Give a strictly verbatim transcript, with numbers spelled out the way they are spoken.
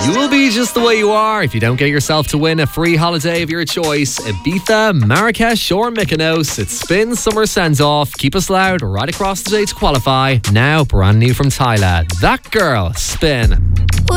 You will be just the way you are if you don't get yourself to win a free holiday of your choice. Ibiza, Marrakesh or Mykonos. It's Spin Summer Sends Off. Keep us loud right across the day to qualify. Now brand new from Tyla. That Girl. Spin.